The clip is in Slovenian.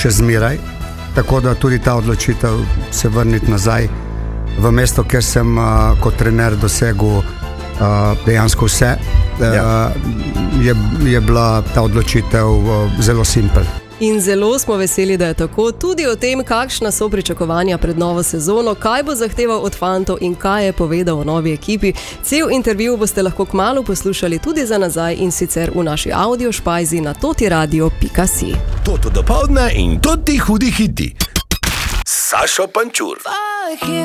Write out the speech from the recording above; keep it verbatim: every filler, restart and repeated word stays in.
še zmeraj, tako da tudi ta odločitev se vrniti nazaj v mesto, kjer sem uh, kot trener dosegel uh, dejansko vse, ja. uh, je, je bila ta odločitev uh, zelo simpel. In zelo smo veseli, da je tako. Tudi o tem, kakšna so pričakovanja pred novo sezono, kaj bo zahteval od fantov in kaj je povedal o novi ekipi. Cel intervju boste lahko kmalu poslušali tudi za nazaj in sicer v naši audio špajzi na totiradio pika si. Toto dopoldne in toti hudi hiti. Sašo Pančur.